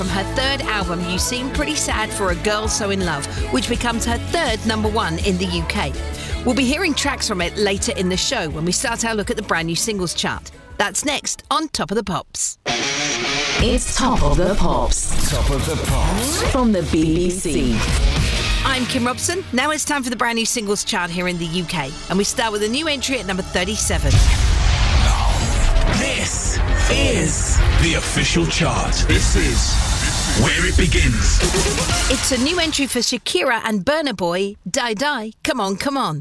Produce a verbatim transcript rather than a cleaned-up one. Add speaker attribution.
Speaker 1: from her third album, You Seem Pretty Sad for a Girl So In Love, which becomes her third number one in the U K. We'll be hearing tracks from it later in the show when we start our look at the brand new singles chart. That's next on Top of the Pops.
Speaker 2: It's Top of the Pops.
Speaker 3: Top of the Pops.
Speaker 2: From the B B C.
Speaker 1: I'm Kim Robson. Now it's time for the brand new singles chart here in the U K. And we start with a new entry at number thirty-seven.
Speaker 4: This is the official chart. This is where it begins.
Speaker 1: It's a new entry for Shakira and Burna Boy, Die Die, Come On, Come On.